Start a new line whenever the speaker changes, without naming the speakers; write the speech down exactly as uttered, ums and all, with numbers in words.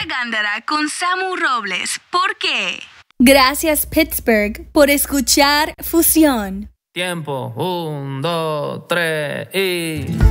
La Gándara con Samu Robles. ¿Por qué?
Gracias, Pittsburgh, por escuchar Fusión.
Tiempo, un, dos, tres y...